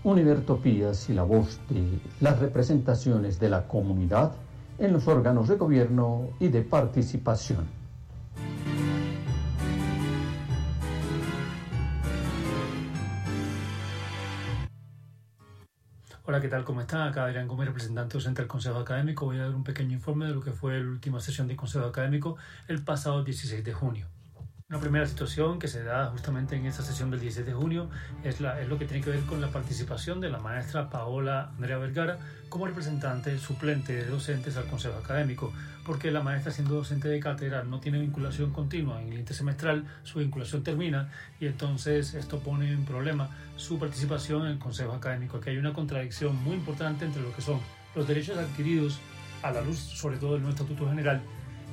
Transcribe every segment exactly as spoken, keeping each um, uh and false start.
Univertopías y la voz de las representaciones de la comunidad en los órganos de gobierno y de participación. Hola, ¿qué tal? ¿Cómo están? Acá Adrián Gómez, representante docente del Consejo Académico. Voy a dar un pequeño informe de lo que fue la última sesión del Consejo Académico el pasado dieciséis de junio. Una primera situación que se da justamente en esta sesión del dieciséis de junio es, la, es lo que tiene que ver con la participación de la maestra Paola Andrea Vergara como representante suplente de docentes al Consejo Académico, porque la maestra, siendo docente de cátedra, no tiene vinculación continua. En el intersemestral su vinculación termina y entonces esto pone en problema su participación en el Consejo Académico. Aquí hay una contradicción muy importante entre lo que son los derechos adquiridos a la luz, sobre todo del nuevo Estatuto General,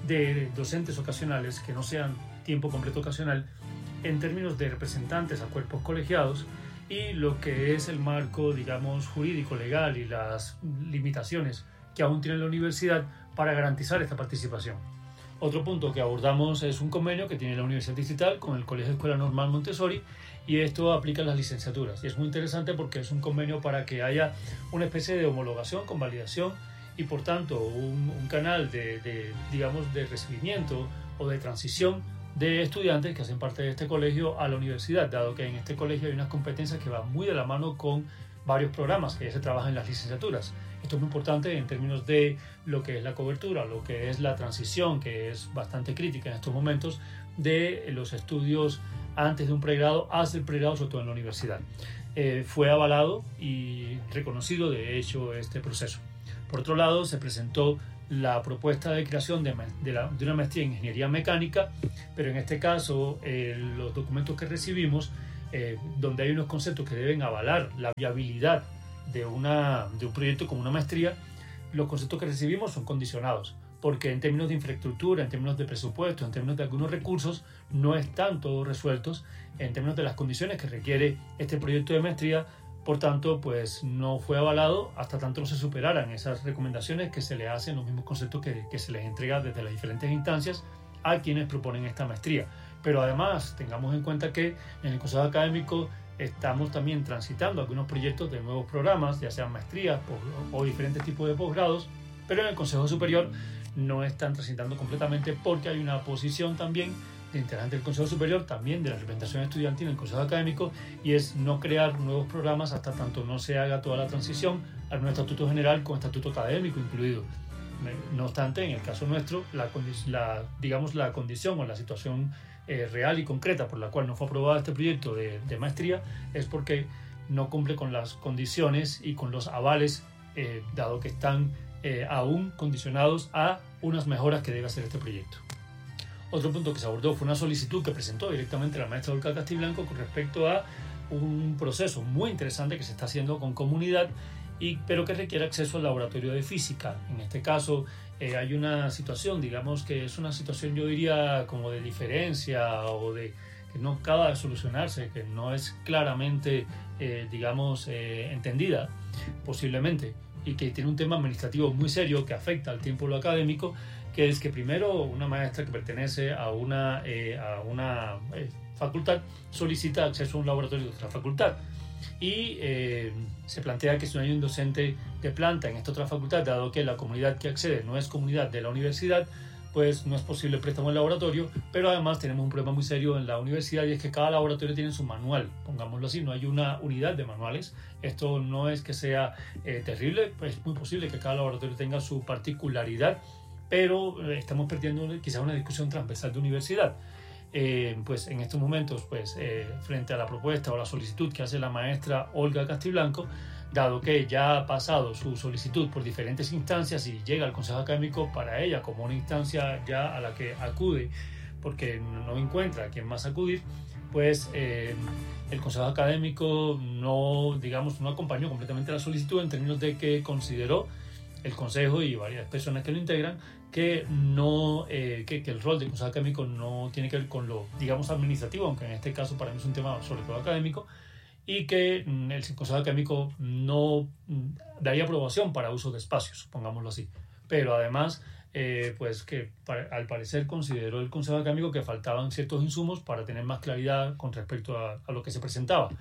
de docentes ocasionales que no sean tiempo completo ocasional en términos de representantes a cuerpos colegiados y lo que es el marco, digamos, jurídico, legal y las limitaciones que aún tiene la universidad para garantizar esta participación. Otro punto que abordamos es un convenio que tiene la Universidad Distrital con el Colegio de Escuela Normal Montessori, y esto aplica a las licenciaturas. Y es muy interesante porque es un convenio para que haya una especie de homologación con validación y por tanto un, un canal de, de, digamos, de recibimiento o de transición de estudiantes que hacen parte de este colegio a la universidad, dado que en este colegio hay unas competencias que van muy de la mano con varios programas que ya se trabajan en las licenciaturas. Esto es muy importante en términos de lo que es la cobertura, lo que es la transición, que es bastante crítica en estos momentos, de los estudios antes de un pregrado hacia el pregrado, sobre todo en la universidad. Eh, fue avalado y reconocido, de hecho, este proceso. Por otro lado, se presentó la propuesta de creación de, de, la, de una maestría en ingeniería mecánica, pero en este caso eh, los documentos que recibimos, eh, donde hay unos conceptos que deben avalar la viabilidad de, una, de un proyecto como una maestría, los conceptos que recibimos son condicionados, porque en términos de infraestructura, en términos de presupuesto, en términos de algunos recursos, no están todos resueltos en términos de las condiciones que requiere este proyecto de maestría. Por tanto, pues no fue avalado hasta tanto no se superaran esas recomendaciones que se le hacen, los mismos conceptos que, que se les entrega desde las diferentes instancias a quienes proponen esta maestría. Pero además, tengamos en cuenta que en el Consejo Académico estamos también transitando algunos proyectos de nuevos programas, ya sean maestrías o, o diferentes tipos de posgrados, pero en el Consejo Superior no están transitando completamente porque hay una posición también de integrante del Consejo Superior, también de la representación estudiantil en el Consejo Académico, y es no crear nuevos programas hasta tanto no se haga toda la transición al nuevo Estatuto General con Estatuto Académico incluido. No obstante, en el caso nuestro, la, la, digamos, la condición o la situación eh, real y concreta por la cual no fue aprobado este proyecto de, de maestría es porque no cumple con las condiciones y con los avales, eh, dado que están eh, aún condicionados a unas mejoras que debe hacer este proyecto. Otro punto que se abordó fue una solicitud que presentó directamente la maestra Olga Castiblanco con respecto a un proceso muy interesante que se está haciendo con comunidad, y, pero que requiere acceso al laboratorio de física. En este caso eh, hay una situación, digamos que es una situación, yo diría, como de diferencia o de que no acaba de solucionarse, que no es claramente, eh, digamos, eh, entendida posiblemente, y que tiene un tema administrativo muy serio que afecta al tiempo de lo académico, que es que primero una maestra que pertenece a una, eh, a una eh, facultad solicita acceso a un laboratorio de otra facultad y eh, se plantea que si no hay un docente de planta en esta otra facultad, dado que la comunidad que accede no es comunidad de la universidad, pues no es posible el préstamo del laboratorio, pero además tenemos un problema muy serio en la universidad, y es que cada laboratorio tiene su manual, pongámoslo así, no hay una unidad de manuales. Esto no es que sea eh, terrible, pues es muy posible que cada laboratorio tenga su particularidad, pero eh, estamos perdiendo quizás una discusión transversal de universidad. Eh, pues en estos momentos, pues eh, frente a la propuesta o la solicitud que hace la maestra Olga Castiblanco, dado que ya ha pasado su solicitud por diferentes instancias y llega al Consejo Académico para ella como una instancia ya a la que acude porque no encuentra a quién más acudir, pues eh, el Consejo Académico no, digamos, no acompañó completamente la solicitud en términos de que consideró el Consejo y varias personas que lo integran que, no, eh, que, que el rol del Consejo Académico no tiene que ver con lo, digamos, administrativo, aunque en este caso para mí es un tema sobre todo académico, y que mm, el Consejo Académico no mm, daría aprobación para uso de espacios, pongámoslo así. Pero además, eh, pues que para, al parecer consideró el Consejo Académico que faltaban ciertos insumos para tener más claridad con respecto a, a lo que se presentaba.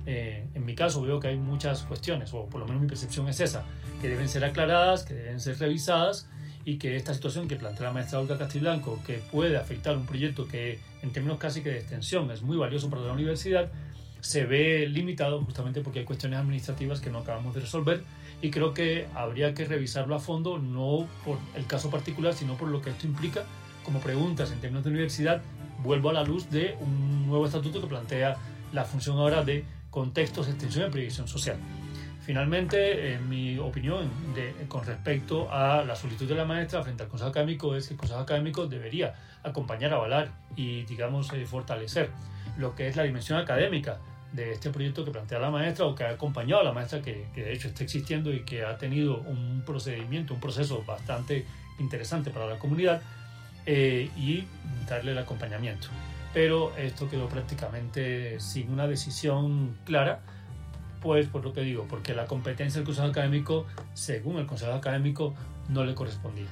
Eh, en mi caso veo que hay muchas cuestiones, o por lo menos mi percepción es esa, que deben ser aclaradas, que deben ser revisadas, y que esta situación que plantea la maestra Olga Castiblanco, que puede afectar un proyecto que en términos casi que de extensión es muy valioso para la universidad, se ve limitado justamente porque hay cuestiones administrativas que no acabamos de resolver, y creo que habría que revisarlo a fondo, no por el caso particular, sino por lo que esto implica como preguntas en términos de universidad. Vuelvo a la luz de un nuevo estatuto que plantea la función ahora de contextos, extensión y previsión social. Finalmente, en mi opinión de, con respecto a la solicitud de la maestra frente al Consejo Académico, es que el Consejo Académico debería acompañar, avalar y, digamos, eh, fortalecer lo que es la dimensión académica de este proyecto que plantea la maestra, o que ha acompañado a la maestra, que, que de hecho está existiendo y que ha tenido un procedimiento, un proceso bastante interesante para la comunidad, eh, y darle el acompañamiento. Pero esto quedó prácticamente sin una decisión clara, pues por lo que digo, porque la competencia del Consejo Académico, según el Consejo Académico, no le correspondía.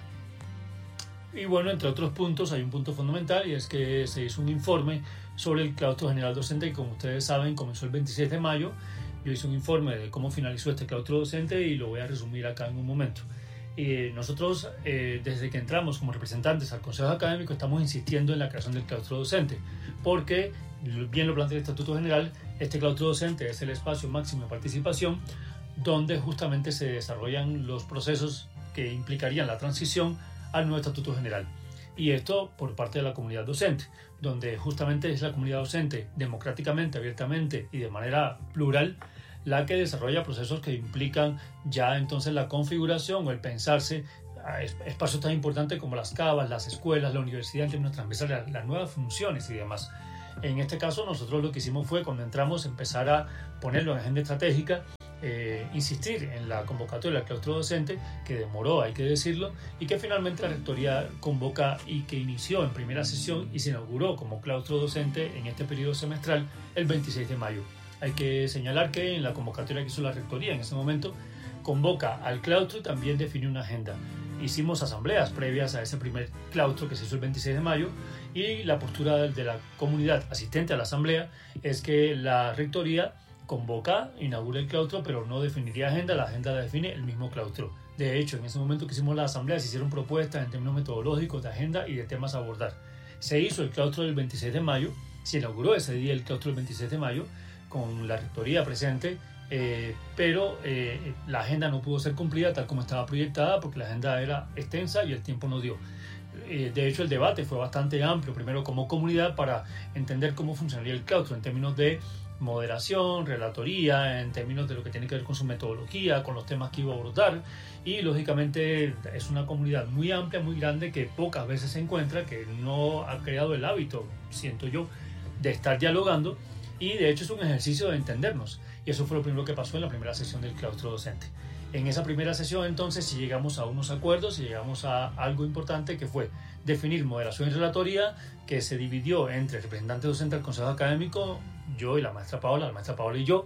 Y bueno, entre otros puntos, hay un punto fundamental, y es que se hizo un informe sobre el claustro general docente, que como ustedes saben comenzó el veintiséis de mayo. Yo hice un informe de cómo finalizó este claustro docente y lo voy a resumir acá en un momento. Y nosotros, eh, desde que entramos como representantes al Consejo Académico, estamos insistiendo en la creación del claustro docente, porque, bien lo plantea el Estatuto General, este claustro docente es el espacio máximo de participación donde justamente se desarrollan los procesos que implicarían la transición al nuevo Estatuto General. Y esto por parte de la comunidad docente, donde justamente es la comunidad docente democráticamente, abiertamente y de manera plural la que desarrolla procesos que implican ya entonces la configuración o el pensarse a espacios tan importantes como las cavas, las escuelas, la universidad en términos transversales, las nuevas funciones y demás. En este caso nosotros lo que hicimos fue, cuando entramos, empezar a ponerlo en agenda estratégica, eh, insistir en la convocatoria del claustro docente, que demoró, hay que decirlo, y que finalmente la rectoría convoca y que inició en primera sesión y se inauguró como claustro docente en este periodo semestral el veintiséis de mayo. Hay que señalar que en la convocatoria que hizo la rectoría en ese momento, convoca al claustro y también define una agenda. Hicimos asambleas previas a ese primer claustro que se hizo el veintiséis de mayo, y la postura de la comunidad asistente a la asamblea es que la rectoría convoca, inaugura el claustro, pero no definiría agenda, la agenda la define el mismo claustro. De hecho, en ese momento que hicimos la asamblea se hicieron propuestas en términos metodológicos de agenda y de temas a abordar. Se hizo el claustro del veintiséis de mayo, se inauguró ese día el claustro del veintiséis de mayo con la rectoría presente, eh, pero eh, la agenda no pudo ser cumplida tal como estaba proyectada, porque la agenda era extensa y el tiempo no dio. Eh, de hecho, el debate fue bastante amplio, primero como comunidad, para entender cómo funcionaría el claustro en términos de moderación, relatoría, en términos de lo que tiene que ver con su metodología, con los temas que iba a abordar, y lógicamente es una comunidad muy amplia, muy grande, que pocas veces se encuentra, que no ha creado el hábito, siento yo, de estar dialogando, y de hecho es un ejercicio de entendernos, y eso fue lo primero que pasó en la primera sesión del claustro docente. En esa primera sesión entonces sí llegamos a unos acuerdos y llegamos a algo importante, que fue definir moderación y relatoría, que se dividió entre representantes docentes del Consejo Académico, yo y la maestra Paola, la maestra Paola y yo,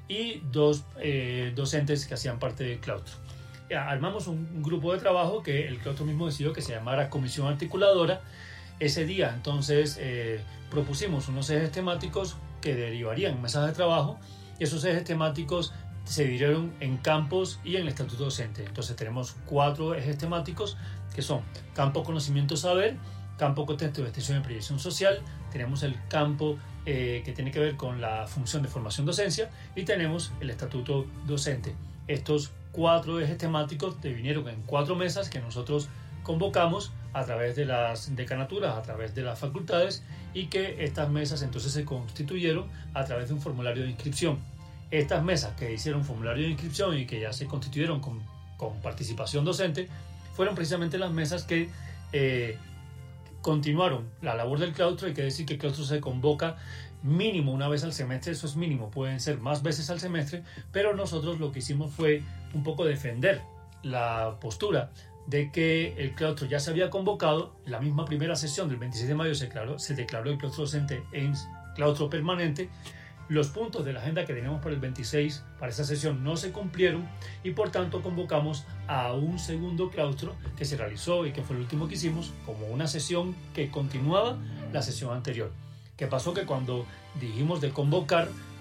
y dos eh, docentes que hacían parte del claustro. Armamos un grupo de trabajo que el claustro mismo decidió que se llamara Comisión Articuladora. Ese día entonces eh, propusimos unos ejes temáticos que derivarían en mesas de trabajo, y esos ejes temáticos se dividieron en campos y en el estatuto docente. Entonces tenemos cuatro ejes temáticos que son campo conocimiento saber, campo contexto de extensión y proyección social, tenemos el campo eh, que tiene que ver con la función de formación docencia, y tenemos el estatuto docente. Estos cuatro ejes temáticos vinieron en cuatro mesas que nosotros convocamos a través de las decanaturas, a través de las facultades, y que estas mesas entonces se constituyeron a través de un formulario de inscripción. Estas mesas que hicieron formulario de inscripción y que ya se constituyeron con, con participación docente fueron precisamente las mesas que eh, continuaron la labor del claustro. Hay que decir que el claustro se convoca mínimo una vez al semestre, eso es mínimo, pueden ser más veces al semestre, pero nosotros lo que hicimos fue un poco defender la postura de que el claustro ya se había convocado. La misma primera sesión del veintiséis de mayo se declaró, se declaró el claustro docente en claustro permanente. Los puntos de la agenda que teníamos para el veintiséis, para esa sesión, no se cumplieron, y por tanto convocamos a un segundo claustro que se realizó y que fue el último que hicimos, como una sesión que continuaba la sesión anterior. ¿Qué pasó? Que cuando dijimos de convocar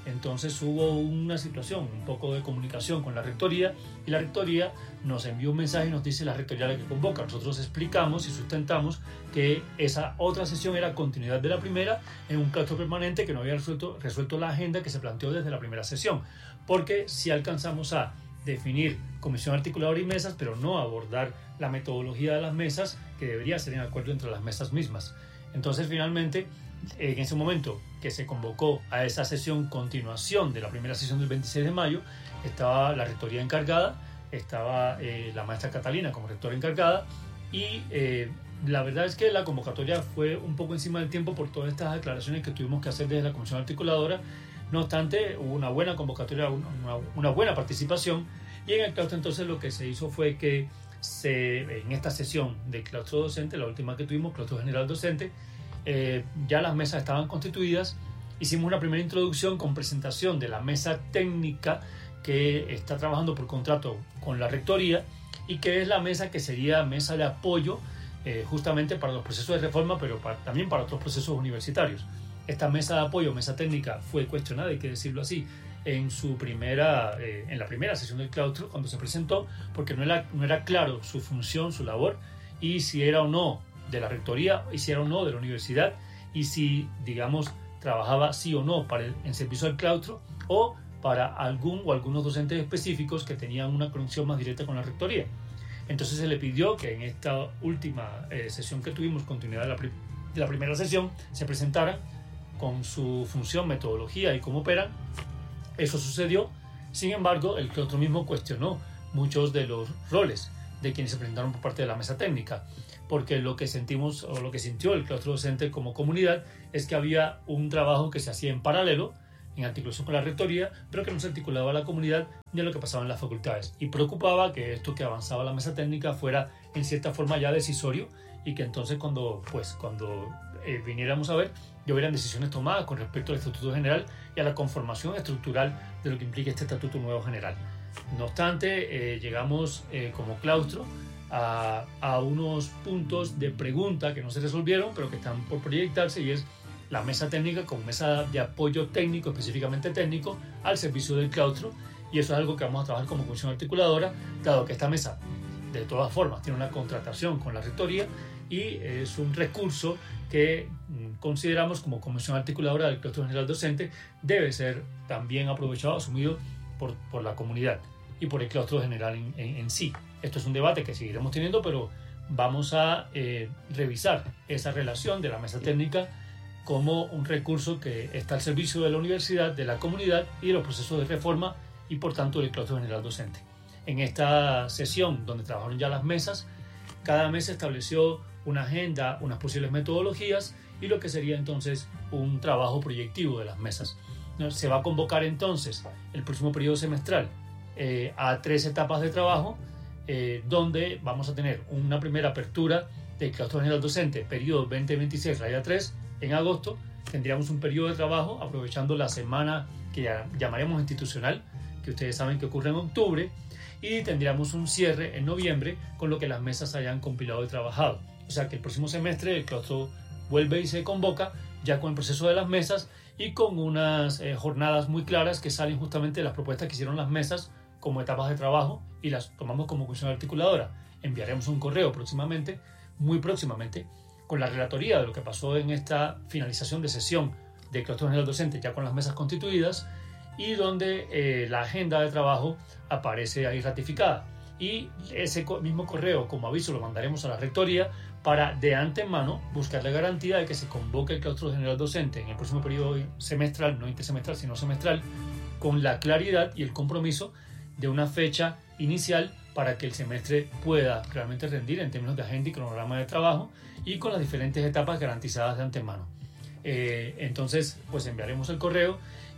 entonces hubo una situación, un poco de comunicación con la rectoría, y la rectoría nos envió un mensaje y nos dice la rectoría la que convoca. Nosotros explicamos y sustentamos que esa otra sesión era continuidad de la primera en un claustro permanente que no había resuelto, resuelto la agenda que se planteó desde la primera sesión, porque si alcanzamos a definir comisión articuladora y mesas, pero no abordar la metodología de las mesas, que debería ser en acuerdo entre las mesas mismas. Entonces, finalmente, en ese momento que se convocó a esa sesión continuación de la primera sesión del veintiséis de mayo, estaba la rectoría encargada, estaba eh, la maestra Catalina como rectora encargada, y eh, la verdad es que la convocatoria fue un poco encima del tiempo por todas estas aclaraciones que tuvimos que hacer desde la comisión articuladora. No obstante, hubo una buena convocatoria, una, una buena participación, y en el claustro entonces lo que se hizo fue que se, en esta sesión de claustro docente, la última que tuvimos, claustro general docente, eh, ya las mesas estaban constituidas. Hicimos una primera introducción con presentación de la mesa técnica que está trabajando por contrato con la rectoría y que es la mesa que sería mesa de apoyo eh, justamente para los procesos de reforma, pero para, también para otros procesos universitarios. Esta mesa de apoyo, mesa técnica, fue cuestionada, hay que decirlo así, en, su primera, eh, en la primera sesión del claustro, cuando se presentó, porque no era, no era claro su función, su labor, y si era o no de la rectoría, y si era o no de la universidad, y si, digamos, trabajaba sí o no para el, en servicio del claustro, o para algún o algunos docentes específicos que tenían una conexión más directa con la rectoría. Entonces se le pidió que en esta última eh, sesión que tuvimos, continuidad de la, de la primera sesión, se presentara con su función, metodología y cómo operan. Eso sucedió. Sin embargo, el claustro mismo cuestionó muchos de los roles de quienes se presentaron por parte de la mesa técnica, porque lo que sentimos o lo que sintió el claustro docente como comunidad es que había un trabajo que se hacía en paralelo, en articulación con la rectoría, pero que no se articulaba a la comunidad ni a lo que pasaba en las facultades, y preocupaba que esto que avanzaba la mesa técnica fuera en cierta forma ya decisorio, y que entonces cuando, pues, cuando eh, viniéramos a ver, ya hubieran decisiones tomadas con respecto al Estatuto General y a la conformación estructural de lo que implica este Estatuto Nuevo General. No obstante, eh, llegamos eh, como claustro a, a unos puntos de pregunta que no se resolvieron, pero que están por proyectarse, y es la mesa técnica como mesa de apoyo técnico, específicamente técnico, al servicio del claustro, y eso es algo que vamos a trabajar como comisión articuladora, dado que esta mesa de todas formas tiene una contratación con la rectoría y es un recurso que consideramos como comisión articuladora del claustro general docente debe ser también aprovechado, asumido por, por la comunidad y por el claustro general en, en, en sí. Esto es un debate que seguiremos teniendo, pero vamos a eh, revisar esa relación de la mesa técnica como un recurso que está al servicio de la universidad, de la comunidad y de los procesos de reforma y por tanto del claustro general docente. En esta sesión donde trabajaron ya las mesas, cada mesa estableció una agenda, unas posibles metodologías y lo que sería entonces un trabajo proyectivo de las mesas. Se va a convocar entonces el próximo periodo semestral eh, a tres etapas de trabajo eh, donde vamos a tener una primera apertura del claustro general docente, periodo veinte veintiséis, raya tres, en agosto. Tendríamos un periodo de trabajo aprovechando la semana que ya llamaremos institucional, que ustedes saben que ocurre en octubre, y tendríamos un cierre en noviembre con lo que las mesas hayan compilado y trabajado. O sea que el próximo semestre el claustro vuelve y se convoca ya con el proceso de las mesas y con unas eh, jornadas muy claras que salen justamente de las propuestas que hicieron las mesas como etapas de trabajo y las tomamos como comisión articuladora. Enviaremos un correo próximamente, muy próximamente, con la relatoría de lo que pasó en esta finalización de sesión del claustro general docente ya con las mesas constituidas, y donde eh, la agenda de trabajo aparece ahí ratificada. Y ese mismo correo como aviso lo mandaremos a la rectoría para de antemano buscar la garantía de que se convoque el claustro general docente en el próximo periodo semestral, no intersemestral sino semestral, con la claridad y el compromiso de una fecha inicial para que el semestre pueda realmente rendir en términos de agenda y cronograma de trabajo y con las diferentes etapas garantizadas de antemano. Eh, entonces, pues enviaremos el correo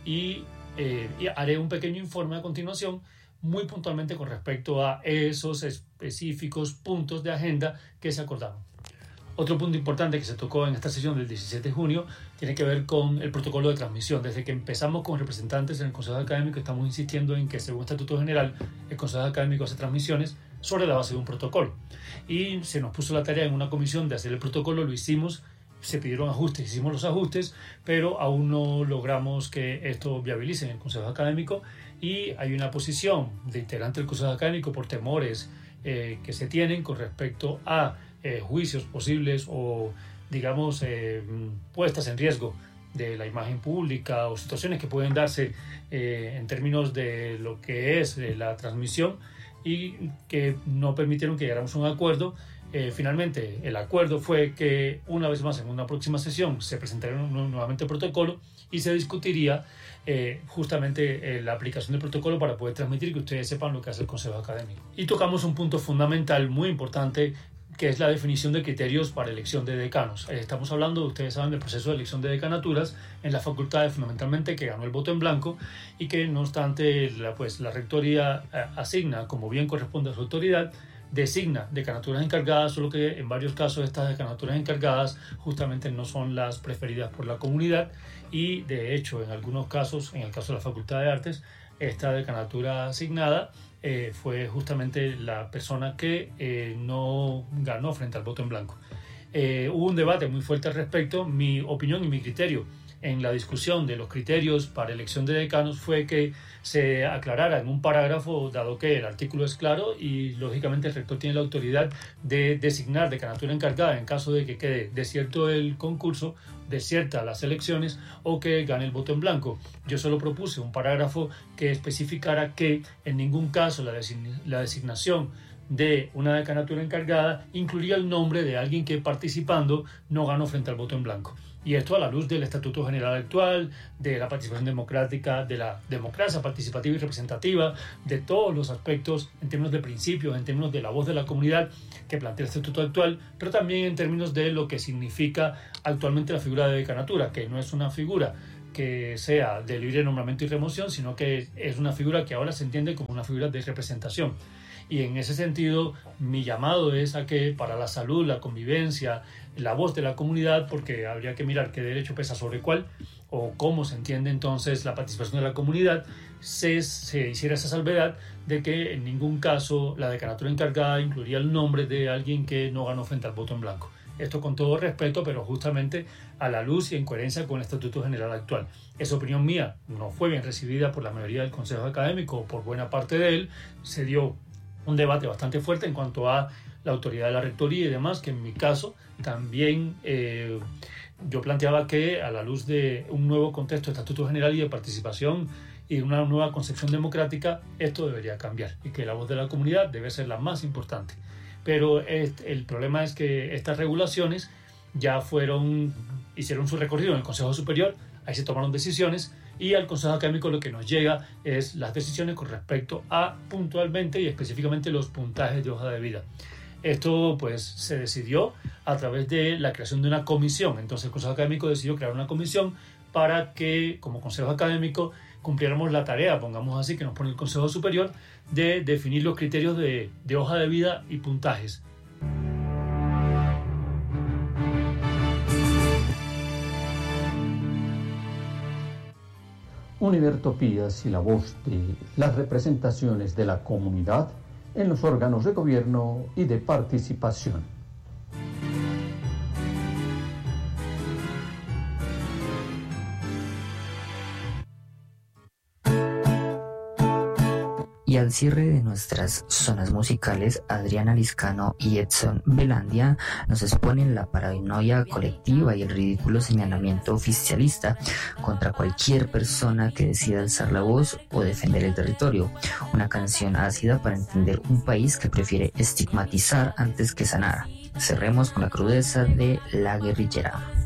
y Eh, y haré un pequeño informe a continuación muy puntualmente con respecto a esos específicos puntos de agenda que se acordaron. Otro punto importante que se tocó en esta sesión del diecisiete de junio tiene que ver con el protocolo de transmisión. Desde que empezamos con representantes en el Consejo Académico estamos insistiendo en que según Estatuto General el Consejo Académico hace transmisiones sobre la base de un protocolo, y se nos puso la tarea en una comisión de hacer el protocolo. Lo hicimos se pidieron ajustes, hicimos los ajustes, pero aún no logramos que esto viabilice en el Consejo Académico y hay una posición de integrante del Consejo Académico por temores eh, que se tienen con respecto a eh, juicios posibles o, digamos, eh, puestas en riesgo de la imagen pública o situaciones que pueden darse eh, en términos de lo que es eh, la transmisión y que no permitieron que llegáramos a un acuerdo. Eh, finalmente, el acuerdo fue que una vez más en una próxima sesión se presentaría nuevamente el protocolo y se discutiría eh, justamente eh, la aplicación del protocolo para poder transmitir y que ustedes sepan lo que hace el Consejo Académico. Y tocamos un punto fundamental muy importante, que es la definición de criterios para elección de decanos. Eh, estamos hablando, ustedes saben, del proceso de elección de decanaturas en las facultades fundamentalmente que ganó el voto en blanco y que no obstante la, pues, la rectoría eh, asigna, como bien corresponde a su autoridad, designa decanaturas encargadas, solo que en varios casos estas decanaturas encargadas justamente no son las preferidas por la comunidad y de hecho en algunos casos, en el caso de la Facultad de Artes, esta decanatura asignada eh, fue justamente la persona que eh, no ganó frente al voto en blanco. Eh, hubo un debate muy fuerte al respecto. Mi opinión y mi criterio en la discusión de los criterios para elección de decanos fue que se aclarara en un parágrafo, dado que el artículo es claro y lógicamente el rector tiene la autoridad de designar decanatura encargada en caso de que quede desierto el concurso, desierta las elecciones o que gane el voto en blanco. Yo solo propuse un parágrafo que especificara que en ningún caso la, design- la designación de una decanatura encargada incluiría el nombre de alguien que participando no ganó frente al voto en blanco. Y esto a la luz del Estatuto General actual, de la participación democrática, de la democracia participativa y representativa, de todos los aspectos en términos de principios, en términos de la voz de la comunidad que plantea el Estatuto actual, pero también en términos de lo que significa actualmente la figura de decanatura, que no es una figura que sea de libre nombramiento y remoción, sino que es una figura que ahora se entiende como una figura de representación. Y en ese sentido, mi llamado es a que para la salud, la convivencia, la voz de la comunidad, porque habría que mirar qué derecho pesa sobre cuál, o cómo se entiende entonces la participación de la comunidad, se, se hiciera esa salvedad de que en ningún caso la decanatura encargada incluiría el nombre de alguien que no ganó frente al voto en blanco. Esto con todo respeto, pero justamente a la luz y en coherencia con el Estatuto General actual. Esa opinión mía no fue bien recibida por la mayoría del Consejo Académico o por buena parte de él. Se dio un debate bastante fuerte en cuanto a la autoridad de la rectoría y demás, que en mi caso también eh, yo planteaba que a la luz de un nuevo contexto de Estatuto General y de participación y de una nueva concepción democrática, esto debería cambiar y que la voz de la comunidad debe ser la más importante. Pero este, el problema es que estas regulaciones ya fueron, hicieron su recorrido en el Consejo Superior, ahí se tomaron decisiones y al Consejo Académico lo que nos llega es las decisiones con respecto a puntualmente y específicamente los puntajes de hoja de vida. Esto pues se decidió a través de la creación de una comisión. Entonces el Consejo Académico decidió crear una comisión para que como Consejo Académico cumpliéramos la tarea, pongamos así, que nos pone el Consejo Superior, de definir los criterios de, de hoja de vida y puntajes. Univertopías y la voz de las representaciones de la comunidad en los órganos de gobierno y de participación. Y al cierre de nuestras zonas musicales, Adriana Liscano y Edson Belandia nos exponen la paranoia colectiva y el ridículo señalamiento oficialista contra cualquier persona que decida alzar la voz o defender el territorio. Una canción ácida para entender un país que prefiere estigmatizar antes que sanar. Cerremos con la crudeza de La Guerrillera.